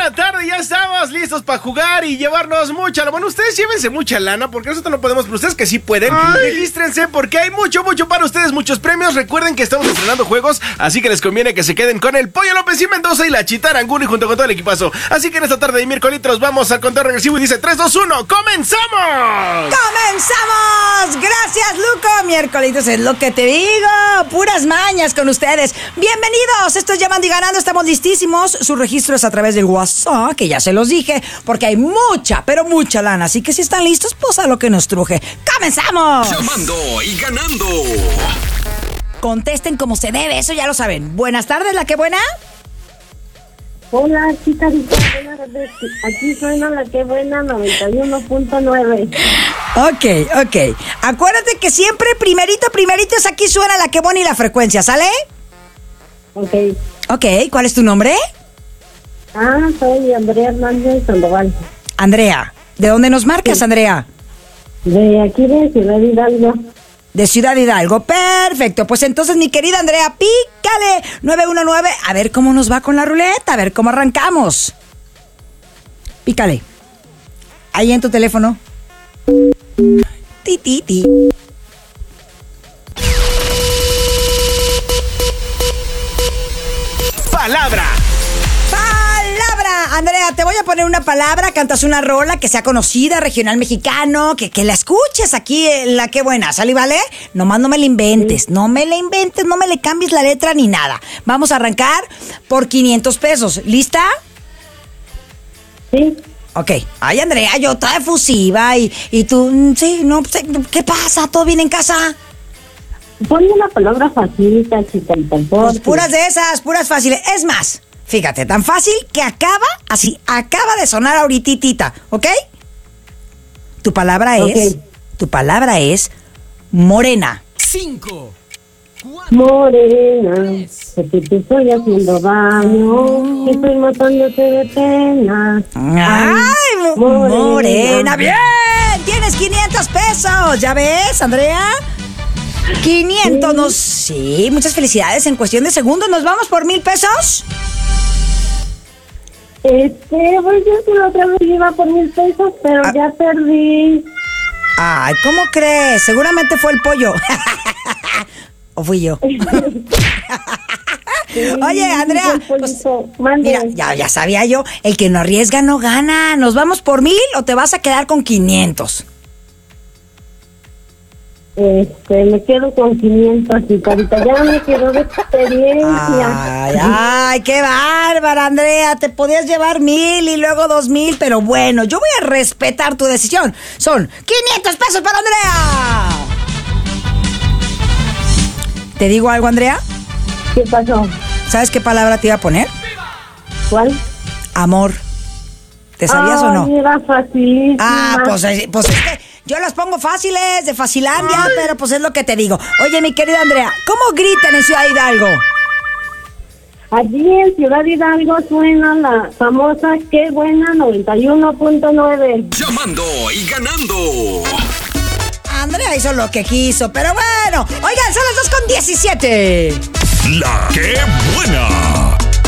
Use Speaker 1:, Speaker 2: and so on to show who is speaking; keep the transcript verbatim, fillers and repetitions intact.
Speaker 1: la tarde, ya estamos listos para jugar y llevarnos mucha. Bueno, ustedes llévense mucha lana porque nosotros no podemos, pero ustedes que sí pueden. Ay. Regístrense porque hay mucho, mucho para ustedes, muchos premios. Recuerden que estamos estrenando juegos, así que les conviene que se queden con el Pollo López y Mendoza y la Chita Aranguni junto con todo el equipazo. Así que en esta tarde de miércoles vamos a contar regresivo y dice tres, dos, uno, ¡comenzamos!
Speaker 2: ¡Comenzamos! Gracias, Luco. Miércoles es lo que te digo. Puras mañas con ustedes. Bienvenidos. Esto es Llamando y Ganando. Estamos listísimos. Su registro es a través del WhatsApp, que ya se los dije, porque hay mucha, pero mucha lana. Así que si están listos, pues a lo que nos truje. ¡Comenzamos!
Speaker 3: Llamando y Ganando.
Speaker 2: Contesten como se debe, eso ya lo saben. Buenas tardes, ¿la que buena?
Speaker 4: Hola, chicas, buenas tardes. Aquí suena la que buena noventa y uno punto nueve.
Speaker 2: Ok, ok. Acuérdate que siempre primerito, primerito es aquí suena la que buena y la frecuencia, ¿sale?
Speaker 4: Ok.
Speaker 2: Ok, ¿cuál es tu nombre?
Speaker 4: Ah, soy Andrea Hernández Sandoval.
Speaker 2: Andrea, ¿de dónde nos marcas, sí. Andrea?
Speaker 4: De aquí de Ciudad Hidalgo.
Speaker 2: De Ciudad Hidalgo, perfecto. Pues entonces, mi querida Andrea, pícale nueve uno nueve, a ver cómo nos va con la ruleta, a ver cómo arrancamos. Pícale. Ahí en tu teléfono. Ti, ti, ti.
Speaker 1: Palabra.
Speaker 2: Palabra. Andrea, te voy a poner una palabra, cantas una rola que sea conocida, regional mexicano, que, que la escuches aquí en la que buena, ¿sale y vale? Nomás no me la inventes, no me la inventes, no me le cambies la letra ni nada. Vamos a arrancar por quinientos pesos. ¿Lista?
Speaker 4: Sí.
Speaker 2: Ok. Ay, Andrea, yo toda efusiva y, y tú, sí, no, ¿qué pasa? ¿Todo bien en casa?
Speaker 4: Ponme una palabra facilita, chica.
Speaker 2: Pues puras de esas, puras fáciles. Es más, fíjate, tan fácil que acaba, así, acaba de sonar ahorititita, ¿ok? Tu palabra es, okay. Tu palabra es morena.
Speaker 1: Cinco.
Speaker 4: Morena, que te estoy haciendo daño, que estoy matándote de pena.
Speaker 2: Ay, Ay morena. morena. Bien, tienes quinientos pesos, ¿ya ves, Andrea? quinientos, sí. Nos... Sí, muchas felicidades. En cuestión de segundos, ¿nos vamos por mil pesos?
Speaker 4: Este, pues yo la otra vez iba por mil pesos, pero ah. ya perdí.
Speaker 2: Ay, ¿cómo crees? Seguramente fue el pollo. ¿O fui yo? Sí, oye, Andrea, pues, mira, ya, ya sabía yo, el que no arriesga no gana. ¿Nos vamos por mil o te vas a quedar con quinientos?
Speaker 4: Este, me quedo con quinientos y ahorita ya me quedo de experiencia.
Speaker 2: Ay, ay, qué bárbara, Andrea. Te podías llevar mil y luego dos mil, pero bueno, yo voy a respetar tu decisión. Son quinientos pesos para Andrea. ¿Te digo algo, Andrea?
Speaker 4: ¿Qué pasó?
Speaker 2: ¿Sabes qué palabra te iba a poner?
Speaker 4: ¿Cuál?
Speaker 2: Amor. ¿Te sabías
Speaker 4: Ay,
Speaker 2: o no?
Speaker 4: Era fácil.
Speaker 2: Ah, pues, pues es que yo las pongo fáciles, de Facilandia, Ay. pero pues es lo que te digo. Oye, mi querida Andrea, ¿cómo gritan en Ciudad Hidalgo?
Speaker 4: Allí en Ciudad Hidalgo suena la famosa Qué Buena noventa y uno punto nueve.
Speaker 3: Llamando y Ganando.
Speaker 2: Andrea hizo lo que quiso, pero bueno. Oigan, son las dos con diecisiete.
Speaker 3: La Qué Buena.